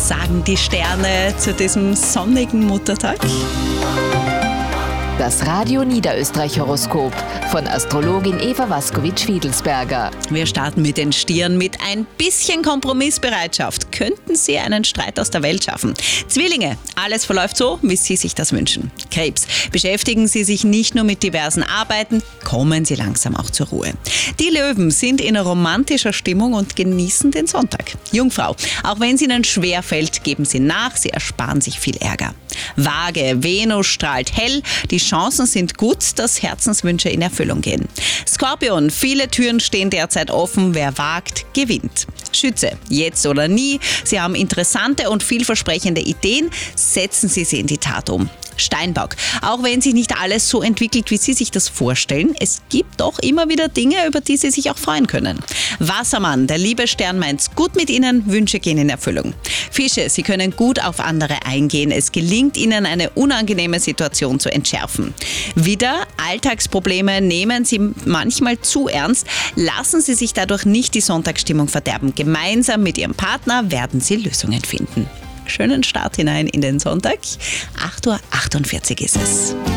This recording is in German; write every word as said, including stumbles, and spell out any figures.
Was sagen die Sterne zu diesem sonnigen Muttertag? Das Radio Niederösterreich Horoskop von Astrologin Eva Waskowitsch-Fiedelsberger. Wir starten mit den Stieren. Mit ein bisschen Kompromissbereitschaft könnten Sie einen Streit aus der Welt schaffen. Zwillinge, alles verläuft so, wie Sie sich das wünschen. Krebs, beschäftigen Sie sich nicht nur mit diversen Arbeiten, kommen Sie langsam auch zur Ruhe. Die Löwen sind in romantischer Stimmung und genießen den Sonntag. Jungfrau, auch wenn es Ihnen schwerfällt, geben Sie nach, Sie ersparen sich viel Ärger. Waage, Venus strahlt hell, die Chancen sind gut, dass Herzenswünsche in Erfüllung gehen. Skorpion, viele Türen stehen derzeit offen, wer wagt, gewinnt. Schütze, jetzt oder nie, Sie haben interessante und vielversprechende Ideen, setzen Sie sie in die Tat um. Steinbock, auch wenn sich nicht alles so entwickelt, wie Sie sich das vorstellen, es gibt doch immer wieder Dinge, über die Sie sich auch freuen können. Wassermann, der Liebesstern meint's gut mit Ihnen, Wünsche gehen in Erfüllung. Fische, Sie können gut auf andere eingehen, es gelingt Ihnen, eine unangenehme Situation zu entschärfen. Widder, Alltagsprobleme nehmen Sie manchmal zu ernst, lassen Sie sich dadurch nicht die Sonntagsstimmung verderben. Gemeinsam mit Ihrem Partner werden Sie Lösungen finden. Schönen Start hinein in den Sonntag. acht Uhr achtundvierzig ist es.